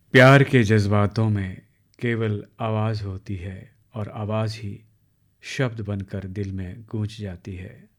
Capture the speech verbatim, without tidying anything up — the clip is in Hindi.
प्यार के जज्बातों में केवल आवाज़ होती है और आवाज़ ही शब्द बनकर दिल में गूंज जाती है।